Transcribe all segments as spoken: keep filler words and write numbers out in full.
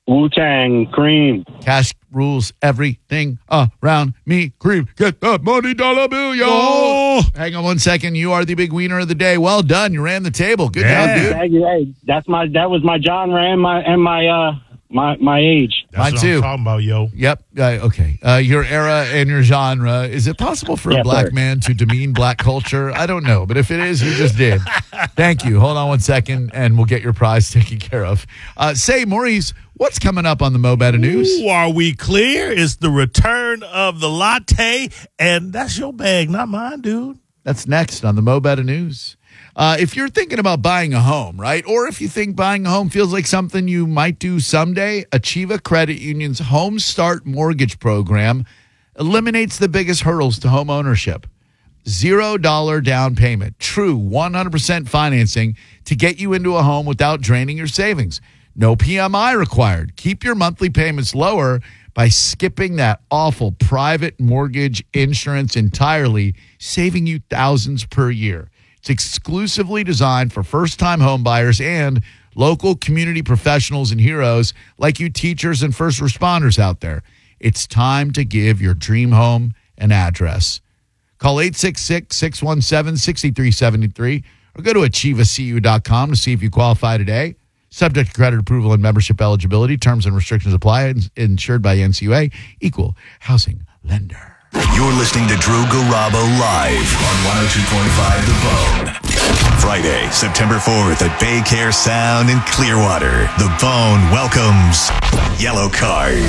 Wu-Tang, Cream. Cash rules everything around me. Cream, get that money dollar bill, yo. Oh. Hang on one second. You are the big wiener of the day. Well done. You ran the table. Good Yeah. job, dude. Thank you. Hey, that's my that was my genre and my and my uh my my age. That's Mine what too. I'm talking about, yo. Yep. Uh, okay. Uh, your era and your genre. Is it possible for a Yes, black sir. man to demean black culture? I don't know. But if it is, you just did. Thank you. Hold on one second, and we'll get your prize taken care of. Uh, say, Maurice, what's coming up on the Mo Better News? Ooh, are we clear? It's the return of the latte, and that's your bag, not mine, dude. That's next on the Mo Better News. Uh, if you're thinking about buying a home, right, or if you think buying a home feels like something you might do someday, Achieva Credit Union's Home Start Mortgage Program eliminates the biggest hurdles to home ownership. Zero dollar down payment, true one hundred percent financing to get you into a home without draining your savings. No P M I required. Keep your monthly payments lower by skipping that awful private mortgage insurance entirely, saving you thousands per year. It's exclusively designed for first-time home buyers and local community professionals and heroes like you teachers and first responders out there. It's time to give your dream home an address. Call eight six six, six one seven, six three seven three or go to achieva c u dot com to see if you qualify today. Subject to credit approval and membership eligibility. Terms and restrictions apply. Insured by N C U A. Equal housing lender. You're listening to Drew Garabo live on one oh two point five The Bone. Friday, September fourth at Bay Care Sound in Clearwater. The Bone welcomes Yellow Card.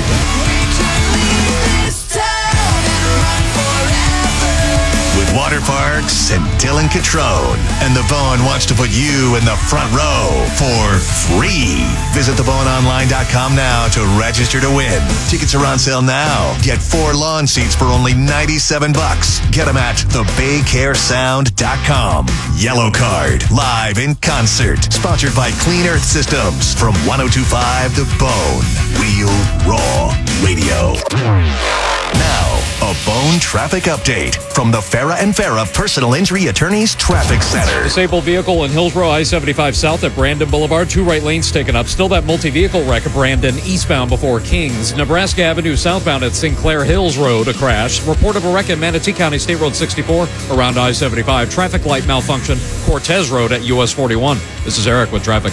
With Water Parks and Dylan Catrone. And The Bone wants to put you in the front row for free. Visit the bone online dot com now to register to win. Tickets are on sale now. Get four lawn seats for only ninety-seven bucks. Get them at the bay care sound dot com. Yellow Card, live in concert. Sponsored by Clean Earth Systems from one oh two point five The Bone. Real Raw Radio. Now, a Bone traffic update from the Farah and Farah Personal Injury Attorneys Traffic Center. Disabled vehicle in Hillsborough, I seventy-five south at Brandon Boulevard. Two right lanes taken up. Still that multi-vehicle wreck at Brandon eastbound before Kings. Nebraska Avenue southbound at Sinclair Hills Road, a crash. Report of a wreck in Manatee County State Road sixty-four around I seventy-five. Traffic light malfunction. Cortez Road at U S forty-one. This is Eric with traffic.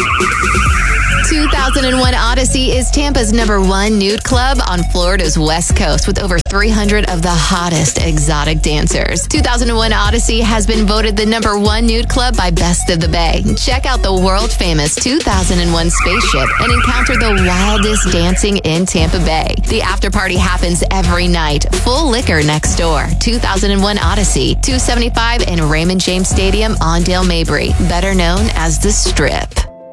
two thousand one Odyssey is Tampa's number one nude club on Florida's West Coast with over three hundred of the hottest exotic dancers. two thousand one Odyssey has been voted the number one nude club by Best of the Bay. Check out the world-famous two thousand one spaceship and encounter the wildest dancing in Tampa Bay. The after party happens every night. Full liquor next door. two thousand one Odyssey, two seventy-five in Raymond James Stadium on Dale Mabry, better known as The Strip.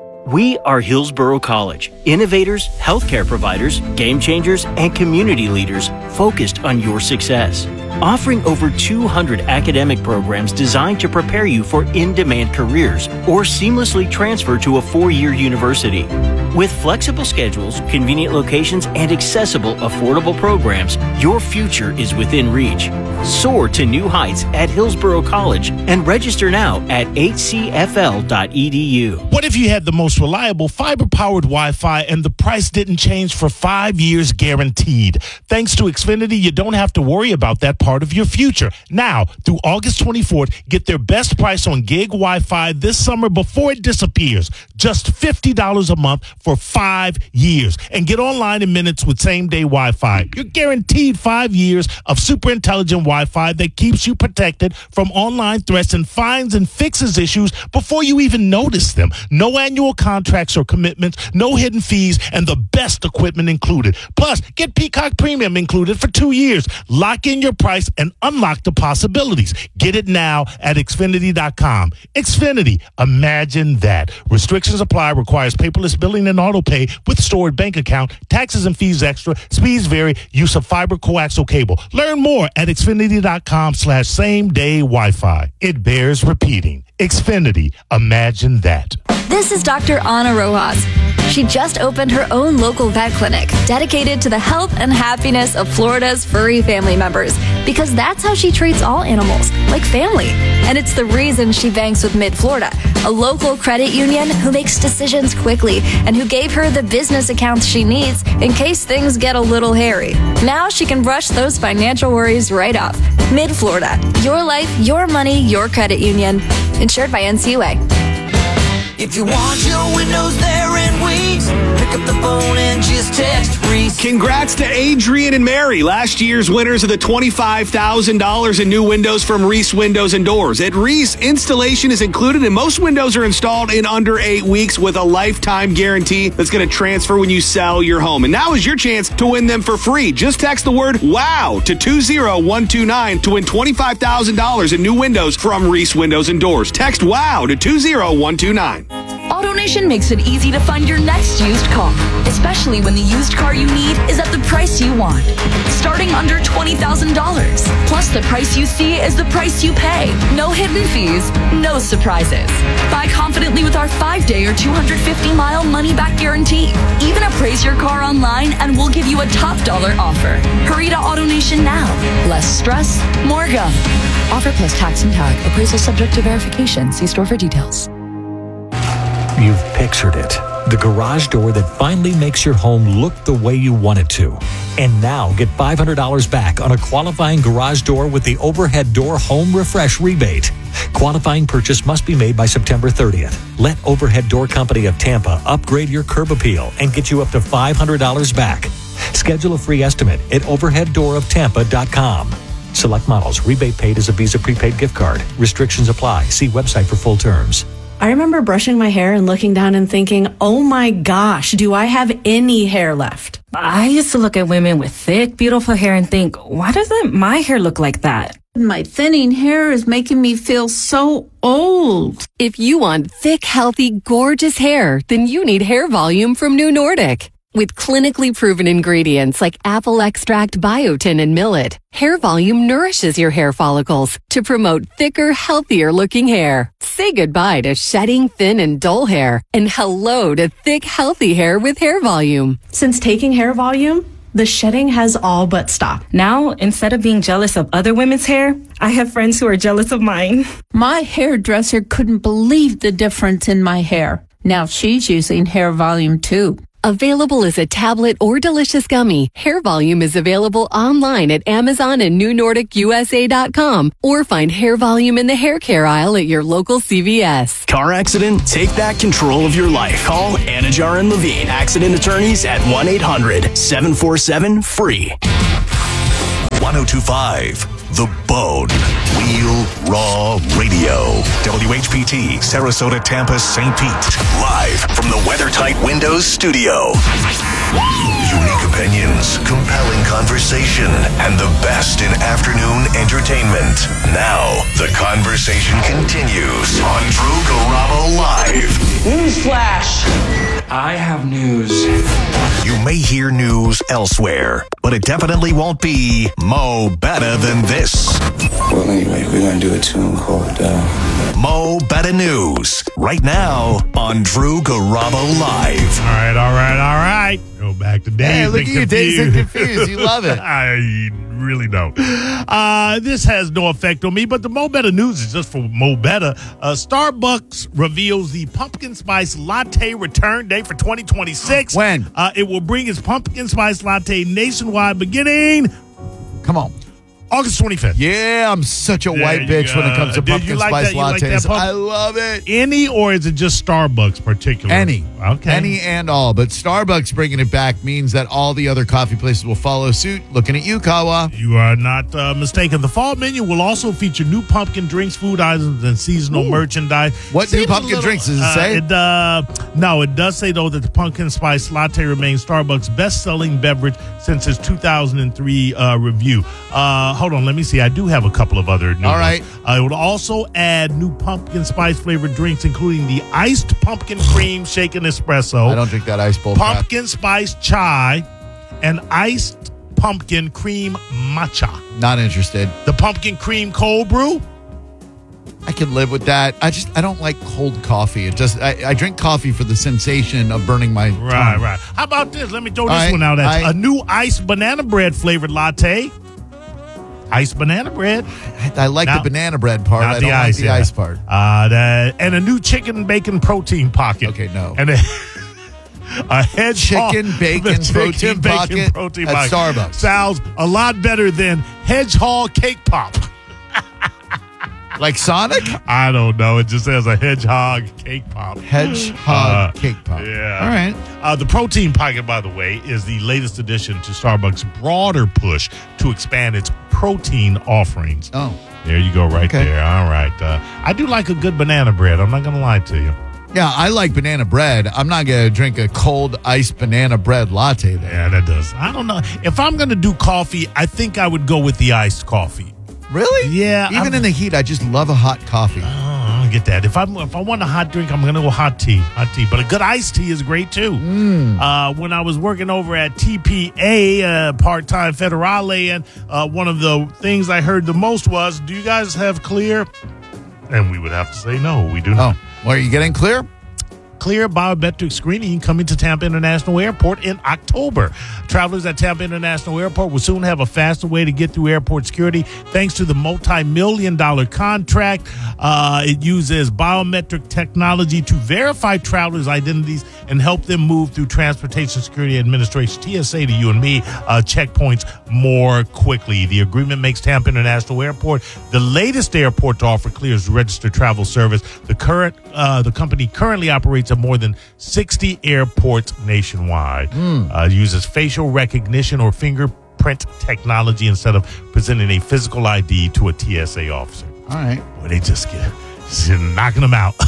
We are Hillsborough College, innovators, healthcare providers, game changers, and community leaders focused on your success. Offering over two hundred academic programs designed to prepare you for in-demand careers or seamlessly transfer to a four-year university. With flexible schedules, convenient locations, and accessible, affordable programs, your future is within reach. Soar to new heights at Hillsborough College and register now at h c f l dot e d u. What if you had the most reliable fiber-powered Wi-Fi and the price didn't change for five years guaranteed? Thanks to Xfinity, you don't have to worry about that part of your future. Now, through August twenty-fourth, get their best price on gig Wi-Fi this summer before it disappears. Just fifty dollars a month for five years. And get online in minutes with same-day Wi-Fi. You're guaranteed five years of super intelligent Wi-Fi that keeps you protected from online threats and finds and fixes issues before you even notice them. No annual contracts or commitments, no hidden fees, and the best equipment included. Plus, get Peacock Premium included for two years. Lock in your price and unlock the possibilities. Get it now at Xfinity dot com. Xfinity, imagine that. Restrictions apply, requires paperless billing and auto pay with stored bank account, taxes and fees extra, speeds vary, use of fiber coaxial cable. Learn more at Xfinity dot com slash same day Wi-Fi. It bears repeating. Xfinity, imagine that. This is Doctor Ana Rojas. She just opened her own local vet clinic dedicated to the health and happiness of Florida's furry family members, because that's how she treats all animals, like family. And it's the reason she banks with Mid-Florida, a local credit union who makes decisions quickly and who gave her the business accounts she needs in case things get a little hairy. Now she can brush those financial worries right off. Mid-Florida, your life, your money, your credit union. Insured by N C U A. If you want your windows there in weeks, pick up the phone and just text Reese. Congrats to Adrian and Mary, last year's winners of the twenty-five thousand dollars in new windows from Reese Windows and Doors. At Reese, installation is included, and most windows are installed in under eight weeks with a lifetime guarantee that's going to transfer when you sell your home. And now is your chance to win them for free. Just text the word WOW to two zero one two nine to win twenty-five thousand dollars in new windows from Reese Windows and Doors. Text WOW to two zero one two nine. AutoNation makes it easy to find your next used car, especially when the used car you need is at the price you want, starting under twenty thousand dollars. Plus, the price you see is the price you pay. No hidden fees, no surprises. Buy confidently with our five-day or two hundred fifty mile money-back guarantee. Even appraise your car online and we'll give you a top dollar offer. Hurry to AutoNation now. Less stress, more go. Offer plus tax and tag. Appraisal subject to verification. See store for details. You've pictured it. The garage door that finally makes your home look the way you want it to. And now get five hundred dollars back on a qualifying garage door with the Overhead Door Home Refresh rebate. Qualifying purchase must be made by September thirtieth. Let Overhead Door Company of Tampa upgrade your curb appeal and get you up to five hundred dollars back. Schedule a free estimate at overhead door of tampa dot com. Select models. Rebate paid as a Visa prepaid gift card. Restrictions apply. See website for full terms. I remember brushing my hair and looking down and thinking, oh my gosh, do I have any hair left? I used to look at women with thick, beautiful hair and think, why doesn't my hair look like that? My thinning hair is making me feel so old. If you want thick, healthy, gorgeous hair, then you need Hair Volume from New Nordic. With clinically proven ingredients like apple extract, biotin, and millet, Hair Volume nourishes your hair follicles to promote thicker, healthier looking hair. Say goodbye to shedding, thin, and dull hair, and hello to thick, healthy hair with Hair Volume. Since taking Hair Volume, the shedding has all but stopped. Now, instead of being jealous of other women's hair, I have friends who are jealous of mine. My hairdresser couldn't believe the difference in my hair. Now she's using Hair Volume too. Available as a tablet or delicious gummy, Hair Volume is available online at Amazon and new nordic u s a dot com, or find Hair Volume in the hair care aisle at your local C V S. Car accident? Take back control of your life. Call Anajar and Levine, accident attorneys at one eight hundred seven four seven free. one oh two point five The Bone. Real Raw Radio. W H P T, Sarasota, Tampa, Saint Pete. Live from the WeatherTight Windows studio. Unique opinions, compelling conversation, and the best in afternoon entertainment. Now, the conversation continues on Drew Garabo Live. Newsflash! I have news. You may hear news elsewhere, but it definitely won't be Mo Better Than This. Well, anyway, we're going to do a tune called uh... Mo Better News, right now on Drew Garabo Live. All right, all right, all right. Go back to Dazed Hey, look and at you, Dazed and Confused. You love it. I really don't. Uh, this has no effect on me, but the Mo Better News is just for Mo Better. Uh, Starbucks reveals the pumpkin spice latte return date for twenty twenty-six. When? Uh, it will bring its pumpkin spice latte nationwide beginning. Come on. August twenty-fifth. Yeah, I'm such a There white you bitch go. when it comes to Did pumpkin you like spice that? You like lattes. that pump- I love it. Any, or is it just Starbucks particular? Any. Okay. Any and all. But Starbucks bringing it back means that all the other coffee places will follow suit. Looking at you, Kawa. You are not uh, mistaken. The fall menu will also feature new pumpkin drinks, food items, and seasonal Ooh. merchandise. What Seems new pumpkin little, drinks does it uh, say? It, uh, no, it does say, though, that the pumpkin spice latte remains Starbucks' best-selling beverage since its two thousand three uh, review. Uh, hold on, let me see. I do have a couple of other new All ones. right. Uh, it would also add new pumpkin spice-flavored drinks, including the iced pumpkin cream shaken espresso. I don't drink that ice bowl crap. Pumpkin spice chai, and iced pumpkin cream matcha. Not interested. The pumpkin cream cold brew. I can live with that. I just I don't like cold coffee. It just I, I drink coffee for the sensation of burning my Right, tongue. right. How about this? Let me throw this All right, one out at you. I- A new iced banana bread flavored latte. Iced banana bread. I, I like Now- the banana bread part. Not I the don't ice, like the yeah. ice part. Uh, the, and a new chicken bacon protein pocket. Okay, no. And a, a hedgehog Chicken bacon chicken protein bacon pocket protein at pocket. Starbucks. Sounds a lot better than hedgehog cake pop. Like Sonic? I don't know. It just says a hedgehog cake pop. Hedgehog Uh, cake pop. Yeah. All right. Uh, the protein pocket, by the way, is the latest addition to Starbucks' broader push to expand its protein offerings. Oh. There you go, right Okay. there. All right. Uh, I do like a good banana bread. I'm not going to lie to you. Yeah, I like banana bread. I'm not going to drink a cold iced banana bread latte there. Yeah, that does. I don't know. If I'm going to do coffee, I think I would go with the iced coffee. Really? Yeah. Even I'm- in the heat, I just love a hot coffee. Oh, I don't get that. If I'm if I want a hot drink, I'm gonna go hot tea, hot tea. But a good iced tea is great too. Mm. Uh, when I was working over at T P A, uh, part time Federale, and uh, one of the things I heard the most was, "Do you guys have Clear?" And we would have to say no, we do not. Oh, well, are you getting clear? Clear biometric screening coming to Tampa International Airport in October. Travelers at Tampa International Airport will soon have a faster way to get through airport security thanks to the multi-million dollar contract. Uh, it uses biometric technology to verify travelers' identities and help them move through Transportation Security Administration, T S A to you and me, uh, checkpoints more quickly. The agreement makes Tampa International Airport the latest airport to offer Clear's registered travel service. The current, uh, the company currently operates at more than sixty airports nationwide. Mm. Uh, uses facial recognition or fingerprint technology instead of presenting a physical I D to a T S A officer. All right. Boy, they just get just knocking them out.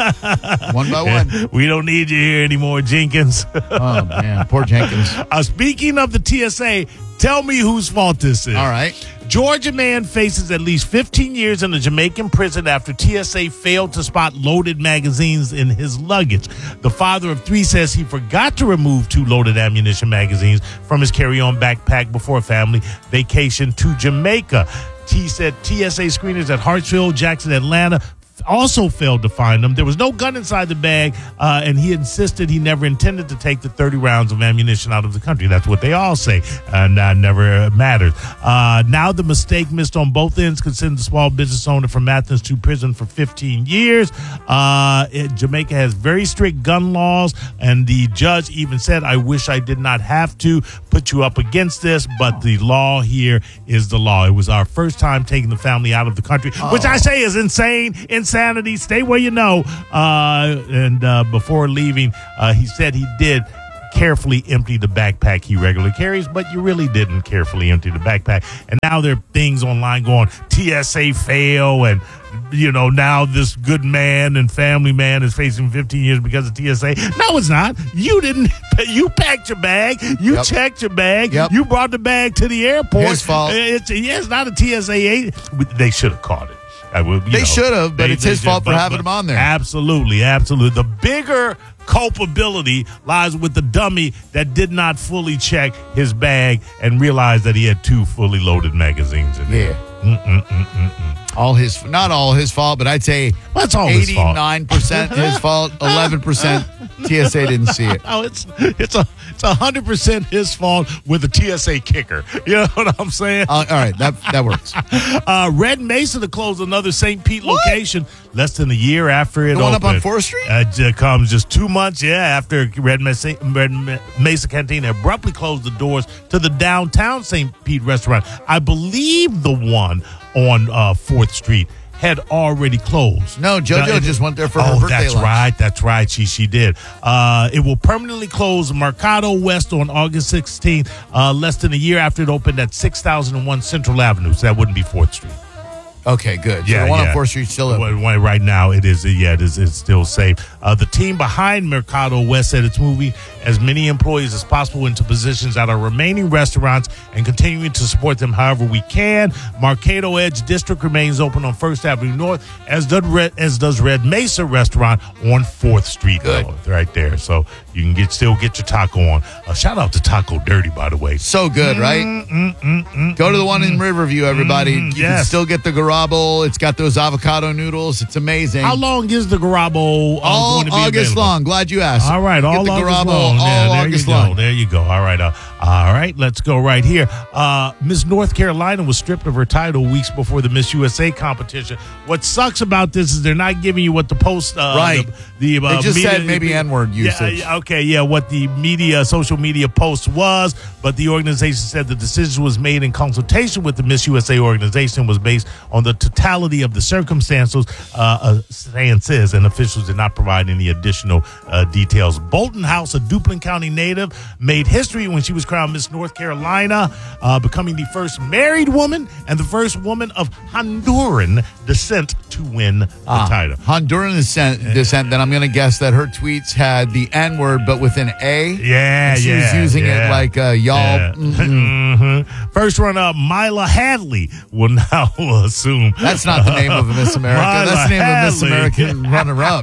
One by one. We don't need you here anymore, Jenkins. Oh, man. Poor Jenkins. Uh, speaking of the T S A, tell me whose fault this is. All right. Georgia man faces at least fifteen years in a Jamaican prison after T S A failed to spot loaded magazines in his luggage. The father of three says he forgot to remove two loaded ammunition magazines from his carry-on backpack before a family vacation to Jamaica. He said T S A screeners at Hartsfield, Jackson, Atlanta also failed to find them. There was no gun inside the bag, uh, and he insisted he never intended to take the thirty rounds of ammunition out of the country. That's what they all say, and that never mattered. Uh, now the mistake missed on both ends could send the small business owner from Athens to prison for fifteen years. Uh, it, Jamaica has very strict gun laws, and the judge even said, I wish I did not have to put you up against this, but the law here is the law. It was our first time taking the family out of the country, which I say is insane, insanity. Stay where you know. Uh, and uh, before leaving, uh, he said he did carefully empty the backpack he regularly carries, but you really didn't carefully empty the backpack. And now there are things online going, T S A fail, and you know, now this good man and family man is facing fifteen years because of T S A. No, it's not. You didn't. You packed your bag. You Yep. checked your bag. Yep. You brought the bag to the airport. His fault. It's, yeah, it's not a T S A eight. They should have caught it. I will, you They know, should have, but they- it's they his should- fault for but- having but him on there. Absolutely, absolutely. The bigger culpability lies with the dummy that did not fully check his bag and realized that he had two fully loaded magazines in there. Yeah. Mm-mm-mm-mm-mm. All his, not all his fault, but I'd say That's all his fault. eighty-nine percent his fault, eleven percent T S A didn't see it. Oh, it's it's a it's a hundred percent his fault with a T S A kicker. You know what I'm saying? Uh, all right, that that works. Uh, Red Mesa to close another Saint Pete location less than a year after it The one opened. up on fourth Street? Uh, it comes just two months, yeah, after Red Mesa, Red Mesa Cantina abruptly closed the doors to the downtown Saint Pete restaurant. I believe the one on uh, fourth Street had already closed. No, JoJo Now, it- just went there for oh, her birthday that's lunch. right. That's right. She she did. Uh, it will permanently close Mercado West on August sixteenth, uh, less than a year after it opened at six thousand one Central Avenue. So that wouldn't be fourth Street. Okay, good. So Yeah, the one yeah. on fourth Street still open. Well, well, right now it is. Yeah, it is. It's still safe. Uh, the team behind Mercado West said it's moving as many employees as possible into positions at our remaining restaurants and continuing to support them however we can. Mercado Edge District remains open on First Avenue North, as does Red, as does Red Mesa Restaurant on fourth Street. Good. North, right there. So you can get still get your taco on. Uh, shout out to Taco Dirty, by the way. So good, right? Mm, mm, mm, mm, Go to the one in Riverview, everybody. Mm, you yes. can still get the garabo. It's got those avocado noodles. It's amazing. How long is the garabo uh, all going to be August available? long. Glad you asked. All right, You all get the August garabo long. all Yeah, there August you long. go. There you go. All right. Uh, all right. Let's go right here. Uh, Miss North Carolina was stripped of her title weeks before the Miss U S A competition. What sucks about this is they're not giving you what the post. Uh, Right. The, the uh, They just media, said maybe N-word usage. Yeah, okay. Yeah. What the media, social media post was, but the organization said the decision was made in consultation with the Miss U S A organization, was based on the totality of the circumstances. Uh, uh, stances and officials did not provide any additional uh, details. Bolton House, a Duplin County native, made history when she was crowned Miss North Carolina, uh, becoming the first married woman and the first woman of Honduran descent to win the Ah, title. Honduran descent, descent. Then I'm going to guess that her tweets had the N word, but with an A. Yeah, and she yeah, was using yeah. it like uh, y'all. Yeah. Mhm. First runner-up, Mila Hadley, will now assume. That's not the name of a Miss America. Mila That's the name of a Miss Hadley. American runner-up.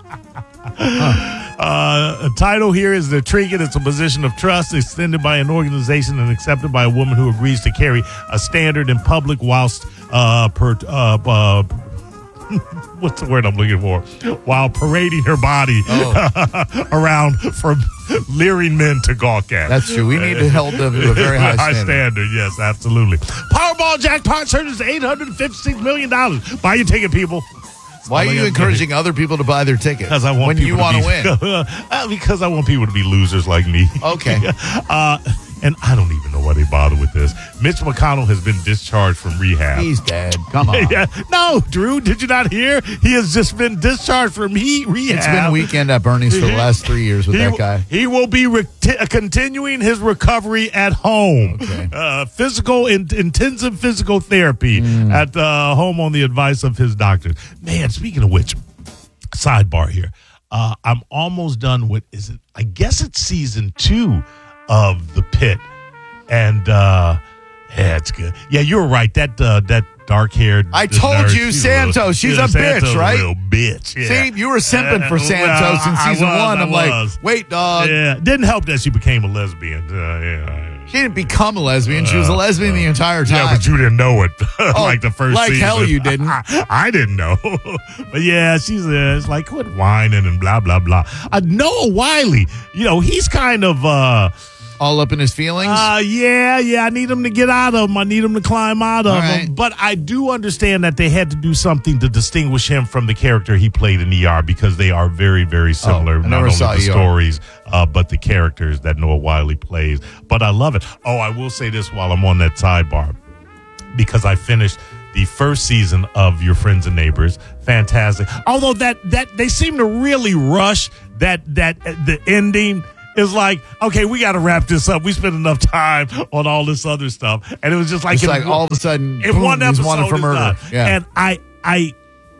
Uh, a title here is the trinket. It's a position of trust extended by an organization and accepted by a woman who agrees to carry a standard in public whilst uh, per, uh, uh, what's the word I'm looking for? While parading her body Oh. around for leering men to gawk at. That's true. We need to hold them to a very high standard. standard. Yes, absolutely. Powerball jackpot surges to eight hundred fifty-six million dollars. Buy your ticket, people. Why are you encouraging other people to buy their tickets? Because I want when people you want to be, win. Uh, because I want people to be losers like me. Okay. uh, and I don't even know why they bother with this. Mitch McConnell has been discharged from rehab. He's dead. Come on. yeah. No, Drew, did you not hear? He has just been discharged from he- rehab. It's been a weekend at Bernie's for the last three years with he, that guy. He will be re- t- continuing his recovery at home. Okay. Uh, physical, in- intensive physical therapy Mm. at uh, home on the advice of his doctor. Man, speaking of which, sidebar here. Uh, I'm almost done with, is it, I guess it's season two of The Pit. And, uh, yeah, it's good. Yeah, you were right. That, uh, that dark haired. I told you, Santos. She's a bitch, right? A real bitch. Yeah. See, you were simping for Uh, Santos well, in I- I season was, one. I I'm was. like, wait, dog. Yeah, didn't help that she became a lesbian. Uh, yeah. She didn't become a lesbian. She was a lesbian the entire time. Yeah, but you didn't know it. like the first like season. hell you didn't. I, I didn't know. But yeah, she's uh, it's like, quit whining and blah, blah, blah. Uh, Noah Wiley, you know, he's kind of. Uh, All up in his feelings? Uh, yeah, yeah. I need him to get out of them. I need him to climb out of All them. right. But I do understand that they had to do something to distinguish him from the character he played in E R because they are very, very similar. Oh, I not never only saw the E R. stories, uh, but the characters that Noah Wiley plays. But I love it. Oh, I will say this while I'm on that sidebar because I finished the first season of Your Friends and Neighbors. Fantastic. Although that that they seem to really rush that that uh, the ending. Is like, okay, we got to wrap this up. We spent enough time on all this other stuff, and it was just like, It's in like one- all of a sudden, in boom, one he's episode, wanted for it's murder. done. Yeah. And I, I,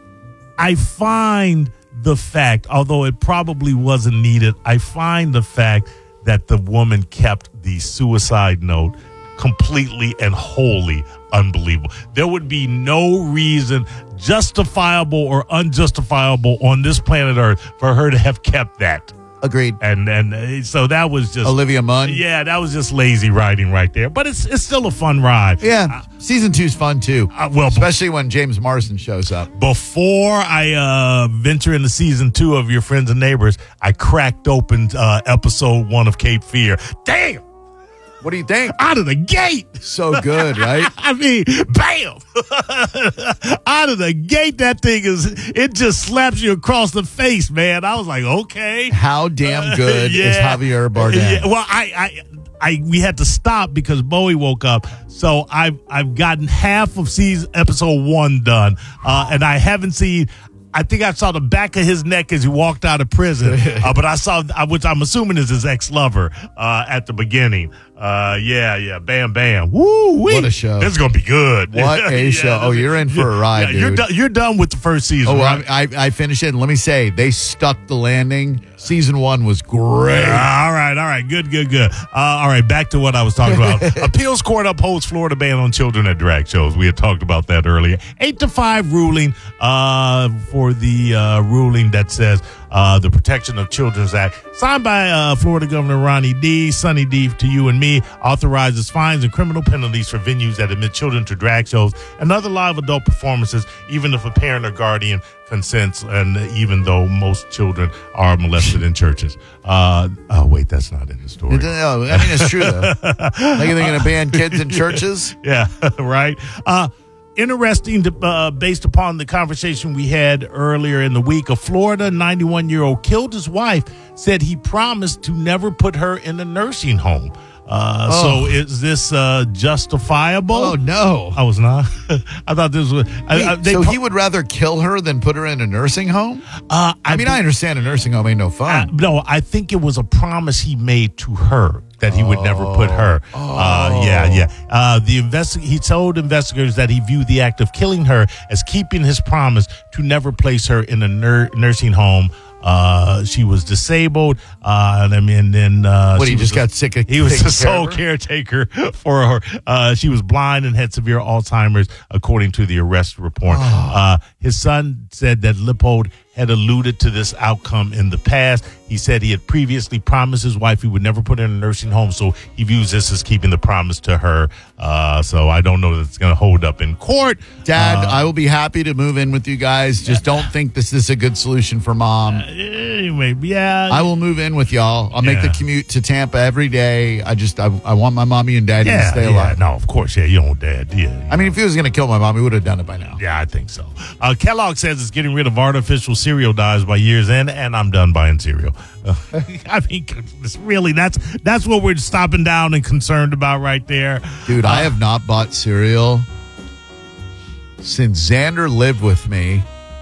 I find the fact, although it probably wasn't needed, I find the fact that the woman kept the suicide note completely and wholly unbelievable. There would be no reason, justifiable or unjustifiable, on this planet Earth for her to have kept that. Agreed. And and uh, so that was just Olivia Munn. Yeah, that was just lazy writing right there. But it's it's still a fun ride. Yeah, season two's fun too. Uh, well, especially when James Marsden shows up. Before I uh, venture into season two of Your Friends and Neighbors, I cracked open uh, episode one of Cape Fear. Damn! What do you think? Out of the gate! So good, right? I mean, bam! Out of the gate, that thing is, it just slaps you across the face, man. I was like, okay. How damn good Yeah. is Javier Bardem? Yeah, well, I, I, I, we had to stop because Bowie woke up. So I've, I've gotten half of season episode one done, uh, and I haven't seen. I think I saw the back of his neck as he walked out of prison, uh, but I saw, uh, which I'm assuming is his ex-lover, uh, at the beginning. Uh, yeah, yeah, bam, bam. Woo, What a show. This is going to be good. What a Yeah, show. Oh, you're in for a ride, yeah, You're, dude. done, you're done with the first season, Oh, right? I, I I finished it, and let me say, they stuck the landing. Season one was great. All right, all right, good, good, good. Uh, all right, back to what I was talking about. Appeals Court upholds Florida ban on children at drag shows. We had talked about that earlier. Eight to five ruling uh, for the uh, ruling that says uh, the Protection of Children's Act, signed by uh, Florida Governor Ronnie D. Sunny D to you and me, authorizes fines and criminal penalties for venues that admit children to drag shows and other live adult performances, even if a parent or guardian consents, and even though most children are molested in churches. Uh, oh, wait, that's not in the story. No, I mean, it's true, though. Like, are they going to ban kids in churches? Yeah, right. Uh, interesting, to, uh, based upon the conversation we had earlier in the week, a Florida ninety-one-year-old killed his wife, said he promised to never put her in a nursing home. Uh, Oh. So is this uh, justifiable? Oh, no. I was not. I thought this was. I, Wait, I, they so po- he would rather kill her than put her in a nursing home? Uh, I, mean, I understand a nursing home ain't no fun. Uh, no, I think it was a promise he made to her that he would never put her. Uh, yeah, yeah. Uh, the investi- He told investigators that he viewed the act of killing her as keeping his promise to never place her in a nur- nursing home. Uh, she was disabled. Uh, and I mean, then uh, What, she he was just a- got sick of He was taking the care sole of her? caretaker for her. Uh, she was blind and had severe Alzheimer's, according to the arrest report. Uh, his son said that Lippold had alluded to this outcome in the past. He said he had previously promised his wife he would never put her in a nursing home, so he views this as keeping the promise to her. Uh, so I don't know that it's going to hold up in court. Dad, Uh, I will be happy to move in with you guys. Just don't think this is a good solution for mom. Anyway, yeah. I will move in with y'all. I'll make Yeah. the commute to Tampa every day. I just, I, I want my mommy and daddy yeah, to stay yeah, alive. no, of course, yeah, you don't dad, yeah. I mean, if he was going to kill my mom, he would have done it by now. Yeah, I think so. Uh, Kellogg says it's getting rid of artificial cereal dyes by year's end, and I'm done buying cereal. Uh, I mean, it's really, that's that's what we're stopping down and concerned about right there. Dude, I have not bought cereal since Xander lived with me.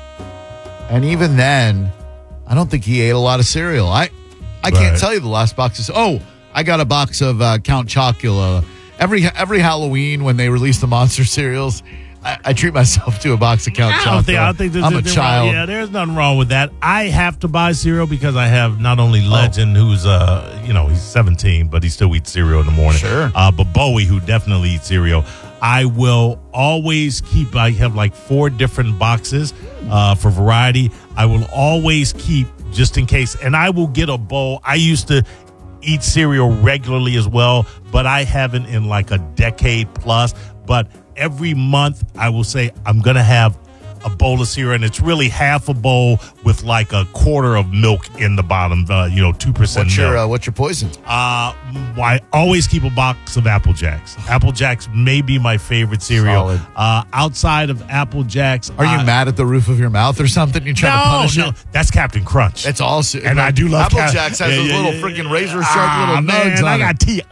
And even then, I don't think he ate a lot of cereal. I I can't Right. tell you the last box is. Oh, I got a box of uh, Count Chocula. Every every Halloween when they release the monster cereals, I, I treat myself to a box of Count I Chocula. don't think, I don't think there's I'm a anything child. Wrong. Yeah, there's nothing wrong with that. I have to buy cereal because I have not only Legend, who's, uh, you know, he's seventeen, but he still eats cereal in the morning. Sure. Uh, but Bowie, who definitely eats cereal. I will always keep, I have like four different boxes uh, for variety. I will always keep, just in case, and I will get a bowl. I used to eat cereal regularly as well, but I haven't in like a decade plus. But every month, I will say I'm going to have a bowl of cereal, and it's really half a bowl with like a quarter of milk in the bottom, uh, you know, two percent What's milk. your uh, what's your poison? Uh, I always keep a box of Apple Jacks. Apple Jacks may be my favorite cereal. Solid. Uh, outside of Apple Jacks, Are you uh, mad at the roof of your mouth or something? You're trying to no, punish no, it? that's Captain Crunch. That's also, and I do love Apple Cap- Jacks has Yeah, those yeah, little yeah, freaking yeah. razor sharp Ah, little man, nugs on I it. got tea.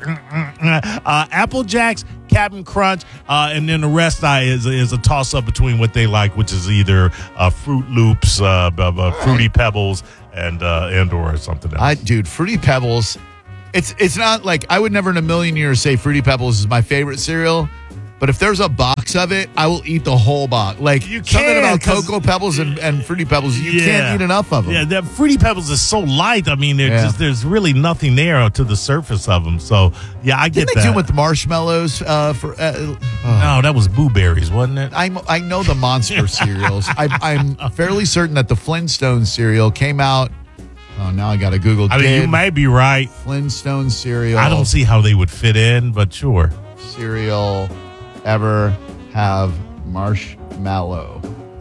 Uh, Apple Jacks, Captain Crunch, uh, and then the rest I, is is a toss up between what they like, which is either uh, Fruit Loops, uh, uh, uh, Fruity Pebbles, and uh, and or something else. I, dude, Fruity Pebbles. It's it's not like I would never in a million years say Fruity Pebbles is my favorite cereal, but if there's a box of it, I will eat the whole box. Like You something can, about 'cause- Cocoa Pebbles and, and Fruity Pebbles, you Yeah. can't eat enough of them. Yeah, that Fruity Pebbles is so light. I mean, Yeah. just, there's really nothing there to the surface of them. So, yeah, I get Didn't they that. do it with marshmallows? Uh, for uh, oh. No, that was Blueberries, wasn't it? I'm, I know the monster cereals. I, I'm fairly certain that the Flintstones cereal came out. Oh, now I got to Google. I mean, you Did may be right. Flintstone cereal. I don't see how they would fit in, but sure. cereal ever have marshmallow?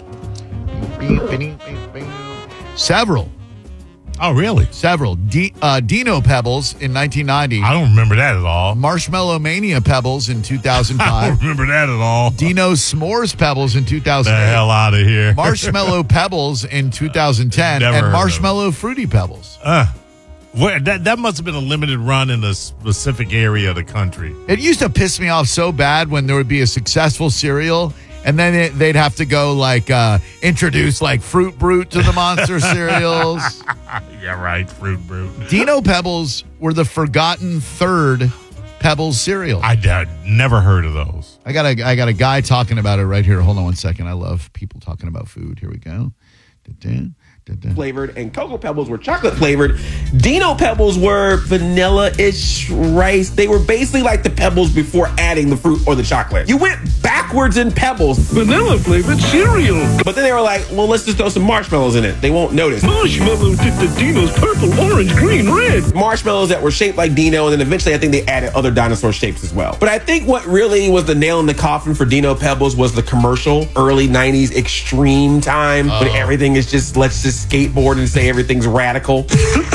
Several. Oh, really? Several. D- uh, Dino Pebbles in nineteen ninety. I don't remember that at all. Marshmallow Mania Pebbles in two thousand I five. don't remember that at all. Dino S'mores Pebbles in two The thousand eight. hell out of here. Marshmallow Pebbles in two thousand ten. Never heard And of Marshmallow Fruity Pebbles. Uh, where, that, that must have been a limited run in a specific area of the country. It used to piss me off so bad when there would be a successful cereal and then it, they'd have to go like uh, introduce like Fruit Brute to the monster cereals. Yeah, right. Fruit Brute. Dino Pebbles were the forgotten third Pebbles cereal. I uh, never heard of those. I got a I got a guy talking about it right here. Hold on one second. I love people talking about food. Here we go. Da-da, flavored, and Cocoa Pebbles were chocolate flavored. Dino Pebbles were vanilla-ish rice. They were basically like the Pebbles before adding the fruit or the chocolate. You went backwards in Pebbles. Vanilla flavored cereal. But then they were like, well, let's just throw some marshmallows in it. They won't notice. Marshmallows did the Dino's purple, orange, green, red. Marshmallows that were shaped like Dino, and then eventually I think they added other dinosaur shapes as well. But I think what really was the nail in the coffin for Dino Pebbles was the commercial, early nineties extreme time, oh. when everything is just, let's just skateboard and say everything's radical.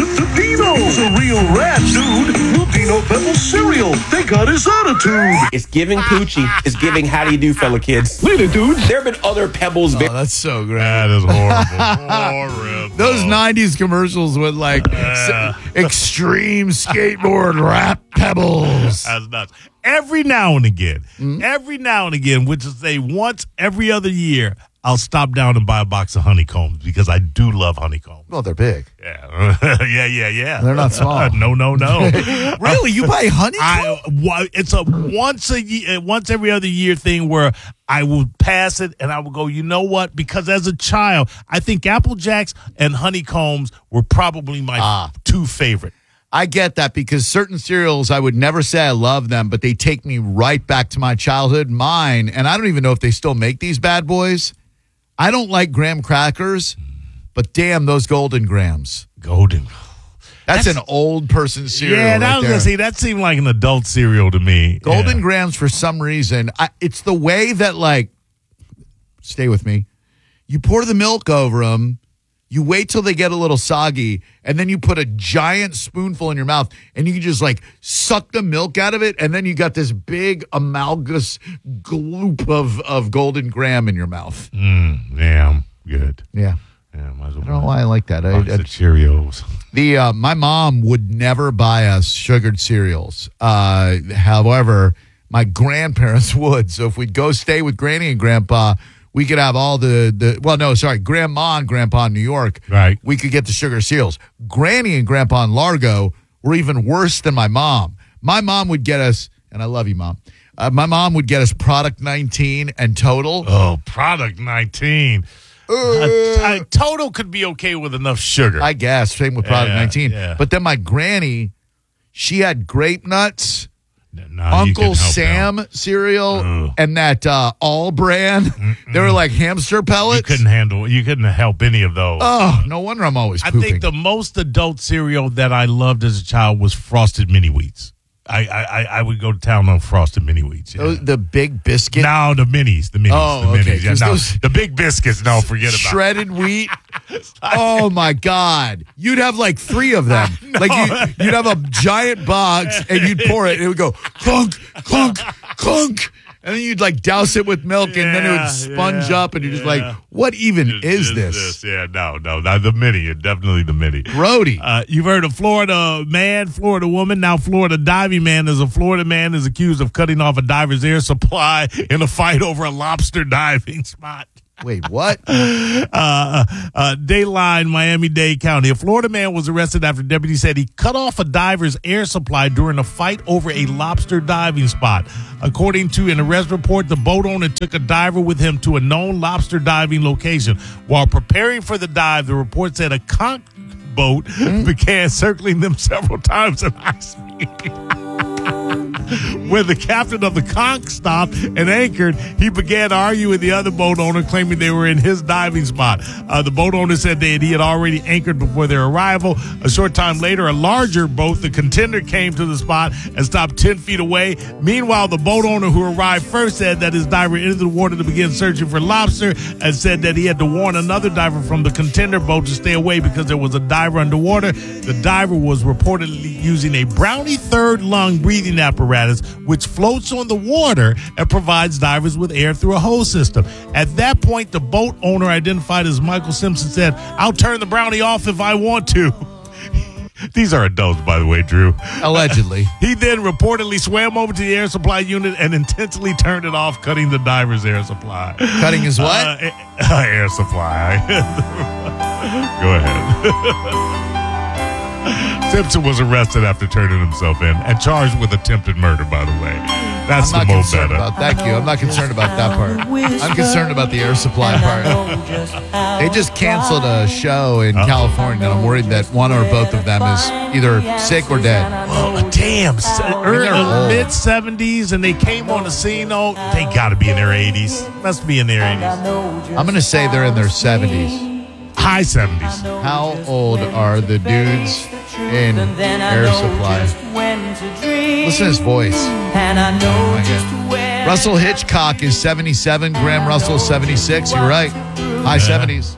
Dino's a real rat, dude. New Dino Pebbles cereal. They got his attitude. It's giving Poochie. It's giving how do you do, fella kids. Later, dudes. There have been other Pebbles. Oh, that's so great. That is horrible. Horrible. Those nineties commercials with like uh, extreme skateboard rap Pebbles. That's nuts. Every now and again, mm-hmm. every now and again, which is say once every other year, I'll stop down and buy a box of honeycombs because I do love honeycombs. Well, they're big. Yeah, yeah, yeah, yeah. They're not small. no, no, no. Really, you buy honeycombs? I, it's a once a year, once every other year thing where I will pass it and I will go, you know what? Because as a child, I think Apple Jacks and honeycombs were probably my ah. two favorite. I get that because certain cereals, I would never say I love them, but they take me right back to my childhood. Mine, and I don't even know if they still make these bad boys. I don't like graham crackers, but damn, those Golden Grahams. Golden. That's, That's an old person cereal. Yeah, that right was there. gonna say that seemed like an adult cereal to me. Golden yeah. Grahams, for some reason, I, it's the way that, like, stay with me. You pour the milk over them, you wait till they get a little soggy, and then you put a giant spoonful in your mouth, and you can just, like, suck the milk out of it, and then you got this big amalgamous gloop of, of Golden Graham in your mouth. Mm, damn, good. Yeah. Yeah, might as well I don't know why I like that. I, I, I, Cheerios. The uh, my mom would never buy us sugared cereals. Uh, however, my grandparents would. So if we'd go stay with Granny and Grandpa, we could have all the, the well, no, sorry, Grandma and Grandpa in New York. Right. We could get the sugar cereals. Granny and Grandpa in Largo were even worse than my mom. My mom would get us, and I love you, Mom. Uh, my mom would get us Product nineteen and Total. Oh, Product nineteen. Uh, uh, Total could be okay with enough sugar. I guess. Same with Product yeah, nineteen. Yeah. But then my granny, she had Grape Nuts, no, Uncle Sam out. cereal, Ugh. and that uh, All brand. Mm-mm. They were like hamster pellets. You couldn't handle. You couldn't help any of those. Oh, no wonder I'm always pooping. I think the most adult cereal that I loved as a child was Frosted Mini Wheats. I, I, I would go to town on Frosted Mini Wheats. Yeah. Oh, the big biscuit? No, the minis. The minis. Oh, the okay. minis. Yeah, no, those the big biscuits, no, forget about shredded wheat. Oh, my God. You'd have like three of them. Like you, you'd have a giant box and you'd pour it and it would go clunk, clunk, clunk. And then you'd like douse it with milk yeah, and then it would sponge yeah, up and you're yeah. just like, what even is, is this? this? Yeah, no, no, not the mini. Definitely the mini. Brody. Uh, you've heard of Florida man, Florida woman. Now Florida diving man is a Florida man is accused of cutting off a diver's air supply in a fight over a lobster diving spot. Wait, what? uh, uh, Dayline, Miami-Dade County. A Florida man was arrested after deputies said he cut off a diver's air supply during a fight over a lobster diving spot. According to an arrest report, the boat owner took a diver with him to a known lobster diving location. While preparing for the dive, the report said a conch boat mm. began circling them several times at high speed. When the captain of the conch stopped and anchored, he began to argue with the other boat owner, claiming they were in his diving spot. Uh, the boat owner said that he had already anchored before their arrival. A short time later, a larger boat, the Contender, came to the spot and stopped ten feet away. Meanwhile, the boat owner who arrived first said that his diver entered the water to begin searching for lobster and said that he had to warn another diver from the Contender boat to stay away because there was a diver underwater. The diver was reportedly using a Brownie third lung breathing apparatus, which floats on the water and provides divers with air through a hose system. At that point, the boat owner, identified as Michael Simpson, said, "I'll turn the Brownie off if I want to." These are adults, by the way, Drew. Allegedly. He then reportedly swam over to the air supply unit and intentionally turned it off, cutting the diver's air supply. Cutting his what? Uh, air supply. Go ahead. Simpson was arrested after turning himself in and charged with attempted murder, by the way. That's I'm the not Mo concerned Better. about Thank you. I'm not concerned about that part. I'm concerned about the air supply part. They just canceled a show in California, and I'm worried that one or both of them is either sick or dead. Well, damn. Early mid-seventies, and they came on the scene. Oh, they got to be in their eighties. Must be in their eighties. I'm going to say they're in their seventies. High seventies. How old are the dudes in Air Supply? Listen to his voice. And I know just where Russell Hitchcock is seventy-seven. Graham Russell, seventy-six. You're right. High Yeah. seventies.